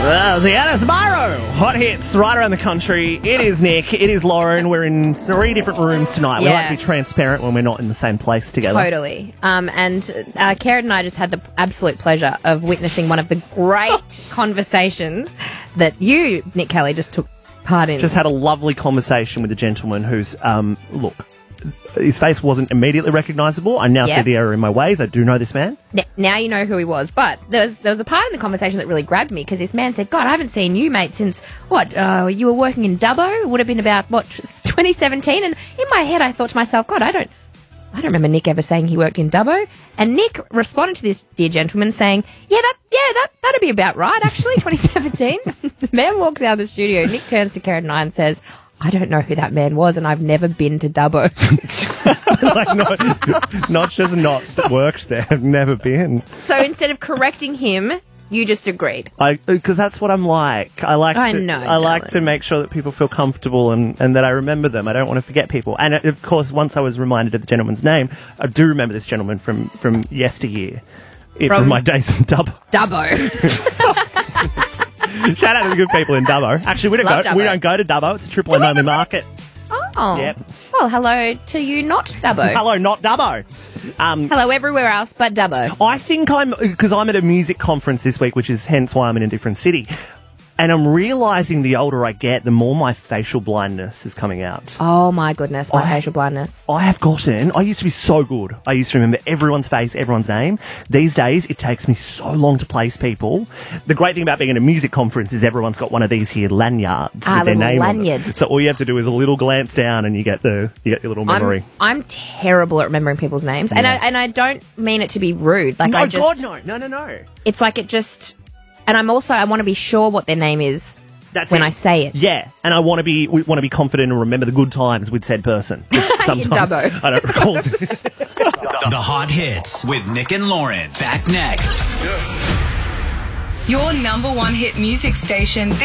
Ziana Sbarro, hot hits right around the country. It is Nick, it is Lauren. We're in 3 different rooms tonight. We like to be transparent when we're not in the same place together. Totally. And Karen and I just had the absolute pleasure of witnessing one of the great conversations that you, Nick Kelly, just took part in. Just had a lovely conversation with a gentleman who's, look, his face wasn't immediately recognisable. I now see the error in my ways. I do know this man. Now you know who he was. But there was a part in the conversation that really grabbed me because this man said, God, I haven't seen you, mate, since, you were working in Dubbo? It would have been about, 2017? And in my head, I thought to myself, God, I don't remember Nick ever saying he worked in Dubbo. And Nick responded to this dear gentleman saying, that'd be about right, actually, 2017. The man walks out of the studio. Nick turns to Karen and I and says, I don't know who that man was, and I've never been to Dubbo. Not just not worked there, I've never been. So instead of correcting him, you just agreed. Because that's what I'm like. I like to make sure that people feel comfortable and that I remember them. I don't want to forget people. And of course, once I was reminded of the gentleman's name, I do remember this gentleman from yesteryear, from my days in Dubbo. Shout out to the good people in Dubbo. Actually, we don't go to Dubbo. It's a Triple M only market. Oh. Yep. Well, hello to you, not Dubbo. Hello, not Dubbo. Hello everywhere else but Dubbo. I think because I'm at a music conference this week, which is hence why I'm in a different city. And I'm realising the older I get, the more my facial blindness is coming out. Oh, my goodness, facial blindness. I used to be so good. I used to remember everyone's face, everyone's name. These days, it takes me so long to place people. The great thing about being at a music conference is everyone's got one of these here lanyards with their name lanyard. on it. So all you have to do is a little glance down and you get your little memory. I'm terrible at remembering people's names. Yeah. And I don't mean it to be rude. Like, no. It's like it just... And I want to be sure what their name is I say it. Yeah, and we want to be confident and remember the good times with said person. Sometimes I don't recall. The Hot Hits with Nick and Lauren. Back next. Your number one hit music station.